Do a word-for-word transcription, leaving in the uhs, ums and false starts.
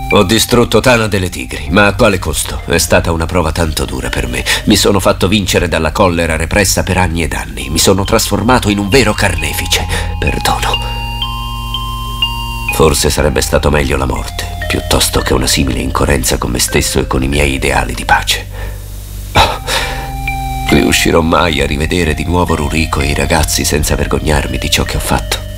Ho distrutto Tana delle Tigri, ma a quale costo? È stata una prova tanto dura per me. Mi sono fatto vincere dalla collera repressa per anni ed anni. Mi sono trasformato in un vero carnefice. Perdono. Forse sarebbe stato meglio la morte, piuttosto che una simile incoerenza con me stesso e con i miei ideali di pace. Oh, riuscirò mai a rivedere di nuovo Ruriko e i ragazzi senza vergognarmi di ciò che ho fatto?